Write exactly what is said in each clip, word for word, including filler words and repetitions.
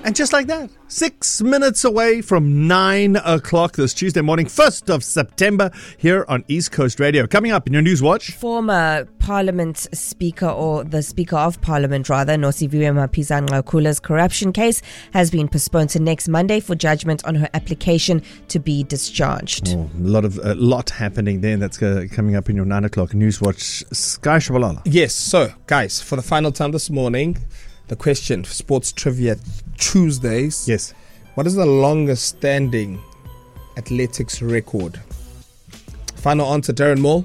And just like that, six minutes away from nine o'clock this Tuesday morning, first of September, here on East Coast Radio. Coming up in your News Watch. Former Parliament Speaker, or the Speaker of Parliament rather, Nosiviwe Mapisa-Nqakula's corruption case has been postponed to next Monday for judgment on her application to be discharged. Oh, a lot of a lot happening there. That's uh, coming up in your nine o'clock News Watch. Sky Shabalala. Yes, so guys, for the final time this morning, the question, Sports Trivia Tuesdays. Yes. What is the longest standing athletics record? Final answer, Darren Moore.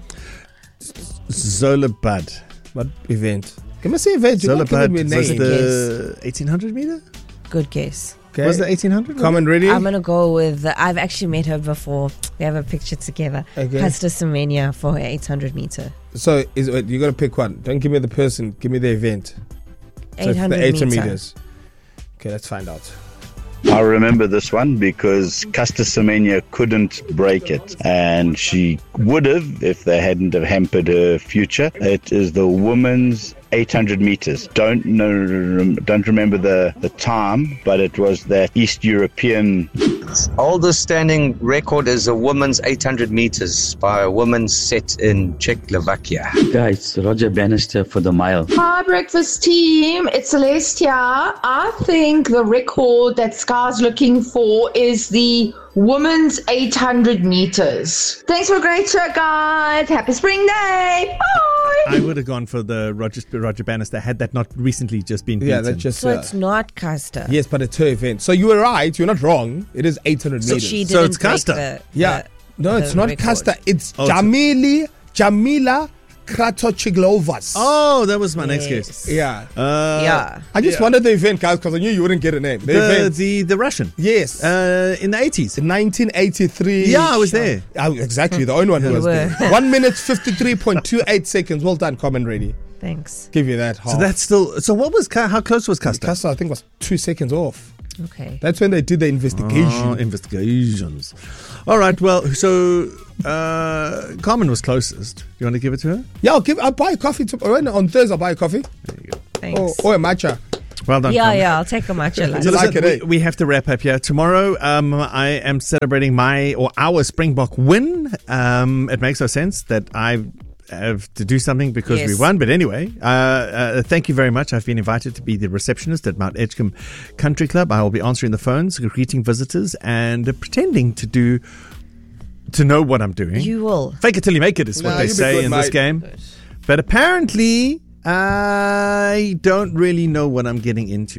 Zola Bud. What event? Can I say event? Zola Bud was name. the eighteen hundred meter? Good guess. Okay. Was the eighteen hundred? Comment ready? I'm going to go with, uh, I've actually met her before. We have a picture together. Okay. Caster Semenya for her eight hundred meter. So is wait, you got to pick one. Don't give me the person. Give me the event. So eight hundred the eight hundred meter. meters. Okay, let's find out. I remember this one because Caster Semenya couldn't break it, and she would have if they hadn't have hampered her future. It is the women's eight hundred meters. Don't know, don't remember the, the time, but it was that East European. Oldest standing record is a women's eight hundred meters by a woman set in Czechoslovakia. Guys, Roger Bannister for the mile. Hi, breakfast team. It's Celeste here. I think the record that Sky's looking for is the women's eight hundred meters. Thanks for a great show, guys. Happy spring day. Bye. I would have gone for the Roger, Roger Bannister had that not recently just been beaten. Yeah, that just. So Uh, it's not Caster. yes, but it's her event. So you were right. You're not wrong. It is eight hundred So meters. she didn't So it's break Caster. the- yeah. the- No, the it's not record. Caster. It's Oh, it's- Jamili Jamila Kratochiglovas. Oh, that was my next Yes. guess. Yeah. Uh, Yeah. I just yeah. wanted the event, guys, because I knew you wouldn't get a name. The, The, event. the, the Russian. Yes. Uh, in the eighties. In nineteen eighty-three. Yeah, I was there. Oh, exactly. The only one who You was were. there. One minute, fifty-three point two eight seconds. Well done, comment ready. Thanks. Give you that. Half. So that's still. So what was? Ca- How close was Custer? Custer, I think, was two seconds off. Okay. That's when they did the investigation. Oh, investigations. All right. Well, so uh, Carmen was closest. You want to give it to her? Yeah, I'll give. I'll buy a coffee tomorrow. On Thursday, I'll buy a coffee. There you go. Thanks. Or, or a matcha. Well done. yeah, Carmen. yeah, I'll take a matcha You lunch. So like listen, it, eh? we, we have to wrap up here. Tomorrow, um, I am celebrating my or our Springbok win. Um, it makes no sense that I have to do something because Yes. we won. But anyway, uh, uh, thank you very much. I've been invited to be the receptionist at Mount Edgecombe Country Club. I will be answering the phones, greeting visitors, and uh, pretending to do to know what I'm doing. You will. Fake it till you make it is what Nah, they you'll be say good, in this mate. game. But apparently, I don't really know what I'm getting into.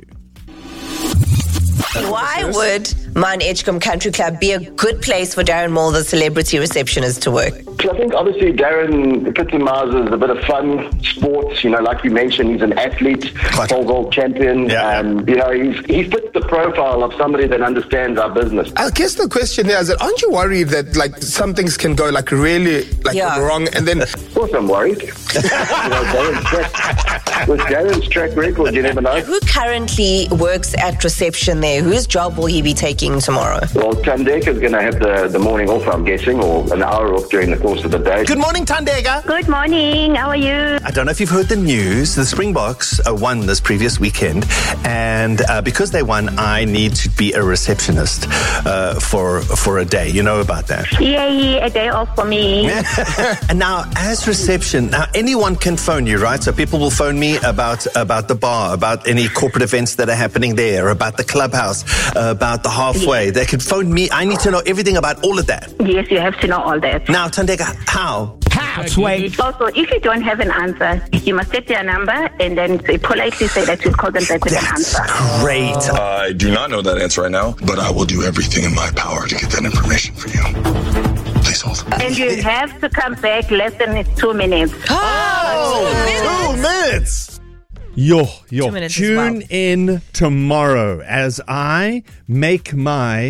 Why would Mount Edgecombe Country Club be a good place for Darren Moore, the celebrity receptionist, to work? I think obviously Darren epitomizes a bit of fun, sports. You know, like you mentioned, he's an athlete, pole vault champion. Yeah. Um, you know, he's, he fits the profile of somebody that understands our business. I guess the question here is that aren't you worried that like some things can go like really like Yeah. wrong and then Of course, I'm worried. you know, Darren's track, with Darren's track record, you never know. Who currently works at reception there? Whose job will he be taking tomorrow? Well, Tandeka is going to have the, the morning off, I'm guessing, or an hour off during the course of the day. Good morning, Tandega. Good morning. How are you? I don't know if you've heard the news. The Springboks uh, won this previous weekend, and uh, because they won, I need to be a receptionist uh, for for a day. You know about that. Yay, a day off for me. And now, as reception, now anyone can phone you, right? So people will phone me about about the bar, about any corporate events that are happening there, about the clubhouse, uh, about the halfway. They can phone me. I need to know everything about all of that. Yes, you have to know all that. Now, Tandega, how? How, Sway? Also, if you don't have an answer, you must get their number and then say, politely say that you'll call them back with an answer. Great. I do not know that answer right now, but I will do everything in my power to get that information for you. Please hold. And you have to come back less than two minutes. Oh, two minutes. Yo, yo, Two minutes as tune well. in tomorrow as I make my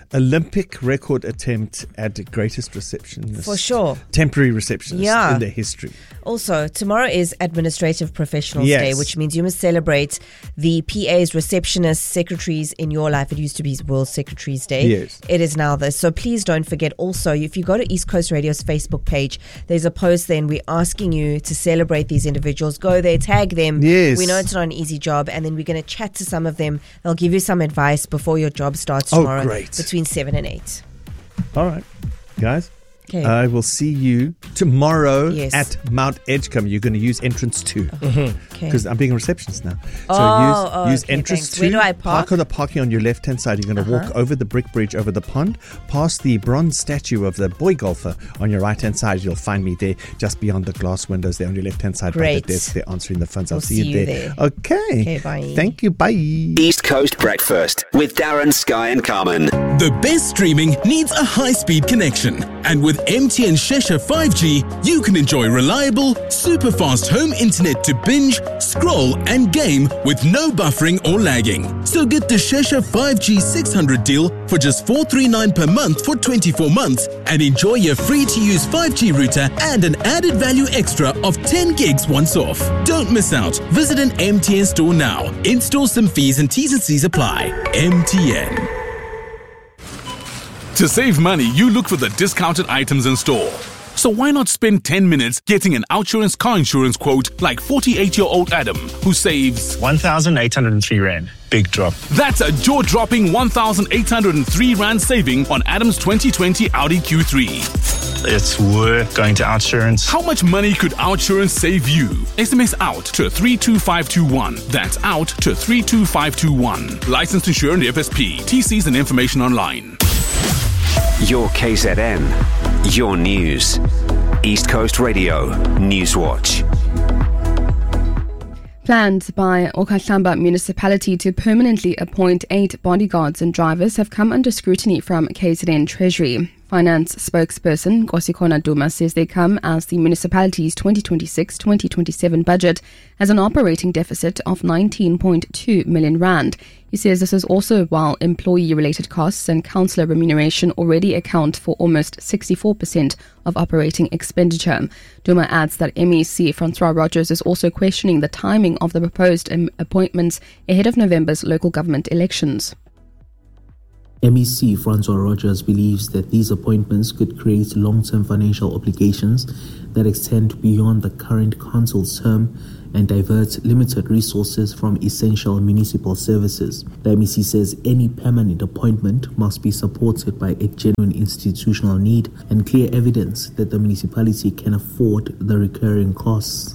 Olympic record attempt at greatest receptionist. For sure. Temporary receptionist Yeah. in their history. Also, tomorrow is Administrative Professionals Yes. Day, which means you must celebrate the P As, receptionists, secretaries in your life. It used to be World Secretaries Day. Yes. It is now this. So please don't forget. Also, if you go to East Coast Radio's Facebook page, there's a post there and we're asking you to celebrate these individuals. Go there, tag them. Yes. We know it's not an easy job. And then we're going to chat to some of them. They'll give you some advice before your job starts Oh, tomorrow. great. Between seven and eight. All right, guys. Okay. I will see you tomorrow Yes. at Mount Edgecombe. You're going to use entrance two. Okay. Because I'm being a receptionist now. So Oh, use, oh, use okay, entrance thanks. two. Where do I park? on the parking on your left-hand side. You're going to Uh-huh. walk over the brick bridge, over the pond, past the bronze statue of the boy golfer on your right-hand side. You'll find me there, just beyond the glass windows there on your left-hand side. By Great. the desk there, answering the phones. I'll We'll see, see you you there. there. Okay. Okay, bye. Thank you. Bye. East Coast Breakfast with Darren, Sky and Carmen. The best streaming needs a high-speed connection. And with M T N Shesha five G, you can enjoy reliable, super-fast home internet to binge, scroll and game with no buffering or lagging. So get the Shesha five G six hundred deal for just four hundred thirty-nine per month for twenty-four months and enjoy your free-to-use five G router and an added value extra of ten gigs once off. Don't miss out. Visit an M T N store now. Install some fees and T's and C's apply. M T N. To save money, you look for the discounted items in store. So why not spend ten minutes getting an OUTsurance car insurance quote like forty-eight-year-old Adam, who saves one thousand eight hundred three rand. Big drop. That's a jaw-dropping one thousand eight hundred three rand saving on Adam's twenty twenty Audi Q three. It's worth going to OUTsurance. How much money could OUTsurance save you? S M S OUT to three two five two one. That's OUT to three two five two one. Licensed insured F S P. T Cs and information online. Your K Z N. Your news. East Coast Radio. Newswatch. Plans by Okahlamba municipality to permanently appoint eight bodyguards and drivers have come under scrutiny from K Z N Treasury. Finance spokesperson Nkosikhona Duma says they come as the municipality's twenty twenty-six twenty twenty-seven budget has an operating deficit of nineteen point two million rand. He says this is also while employee-related costs and councillor remuneration already account for almost sixty-four percent of operating expenditure. Duma adds that M E C Francois Rogers is also questioning the timing of the proposed um, appointments ahead of November's local government elections. M E C Francois Rogers believes that these appointments could create long-term financial obligations that extend beyond the current council's term and divert limited resources from essential municipal services. The M E C says any permanent appointment must be supported by a genuine institutional need and clear evidence that the municipality can afford the recurring costs.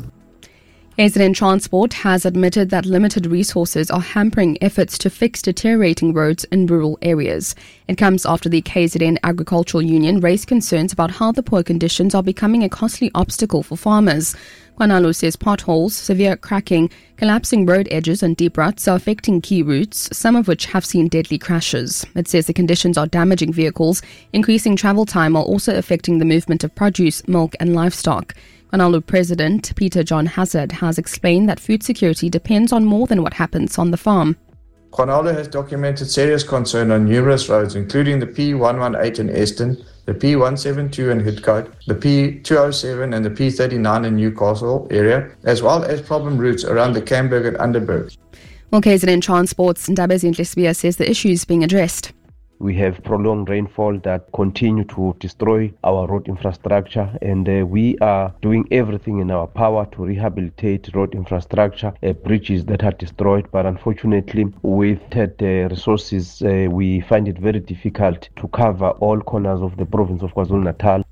K Z N Transport has admitted that limited resources are hampering efforts to fix deteriorating roads in rural areas. It comes after the K Z N Agricultural Union raised concerns about how the poor conditions are becoming a costly obstacle for farmers. Kwanalu says potholes, severe cracking, collapsing road edges and deep ruts are affecting key routes, some of which have seen deadly crashes. It says the conditions are damaging vehicles, increasing travel time while also affecting the movement of produce, milk and livestock. Kwanalu President Peter John Hazard has explained that food security depends on more than what happens on the farm. Kwanalu has documented serious concern on numerous roads, including the P one eighteen in Eston, the P one seventy-two in Hoodcote, the P two oh seven and the P thirty-nine in Newcastle area, as well as problem routes around the Camberg and Underberg. Well, K Z N Transport's Ndabezi Ntlesibia says the issue is being addressed. We have prolonged rainfall that continue to destroy our road infrastructure, and uh, we are doing everything in our power to rehabilitate road infrastructure, uh, bridges that are destroyed. But unfortunately, with uh, resources, uh, we find it very difficult to cover all corners of the province of KwaZulu-Natal.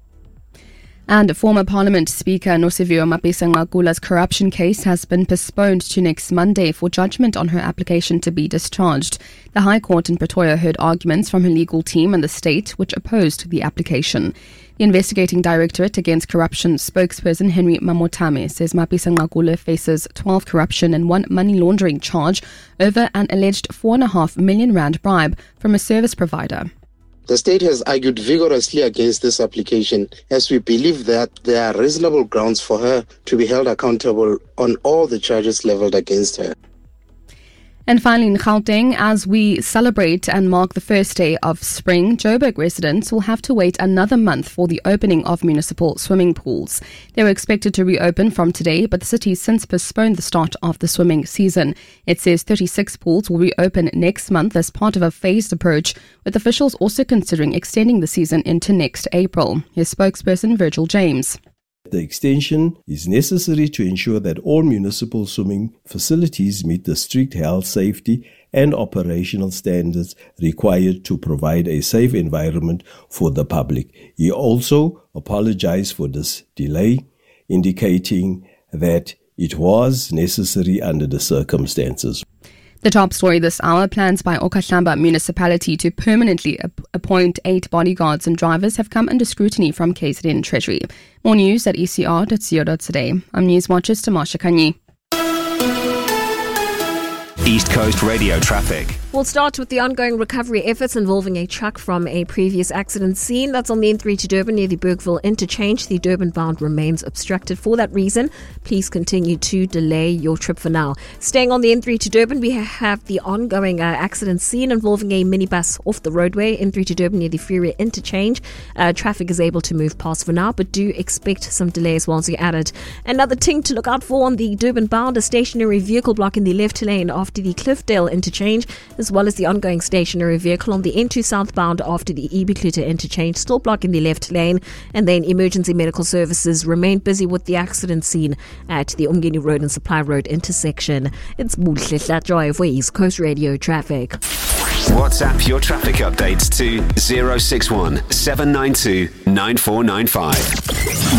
And former Parliament Speaker Nosiviwe Mapisa-Nqakula's corruption case has been postponed to next Monday for judgment on her application to be discharged. The High Court in Pretoria heard arguments from her legal team and the state, which opposed the application. The investigating directorate against corruption spokesperson Henry Mamotame says Mapisa-Nqakula faces twelve corruption and one money laundering charge over an alleged four point five million rand bribe from a service provider. The state has argued vigorously against this application, as we believe that there are reasonable grounds for her to be held accountable on all the charges leveled against her. And finally, in Gauteng, as we celebrate and mark the first day of spring, Joburg residents will have to wait another month for the opening of municipal swimming pools. They were expected to reopen from today, but the city has since postponed the start of the swimming season. It says thirty-six pools will reopen next month as part of a phased approach, with officials also considering extending the season into next April. His spokesperson, Virgil James. The extension is necessary to ensure that all municipal swimming facilities meet the strict health, safety and operational standards required to provide a safe environment for the public. He also apologized for this delay, indicating that it was necessary under the circumstances. The top story this hour: plans by Okahlamba municipality to permanently ap- appoint eight bodyguards and drivers have come under scrutiny from K Z N Treasury. More news at e c r dot co dot za. I'm News Watchers Tamasha Kanyi. East Coast Radio traffic. We'll start with the ongoing recovery efforts involving a truck from a previous accident scene. That's on the N three to Durban near the Bergville interchange. The Durban bound remains obstructed. For that reason, please continue to delay your trip for now. Staying on the N three to Durban, we have the ongoing uh, accident scene involving a minibus off the roadway. N three to Durban near the Freeway interchange. Uh, traffic is able to move past for now, but do expect some delays once you're at it. Another thing to look out for on the Durban bound: a stationary vehicle blocking the left lane after the Cliffdale interchange, as well as the ongoing stationary vehicle on the N two southbound after the Ibiklute interchange, still blocking the left lane. And then emergency medical services remain busy with the accident scene at the Umgeni Road and Supply Road intersection. It's Buhle Hlatjoy for East Coast Radio Traffic. WhatsApp your traffic updates to zero six one seven nine two nine four nine five.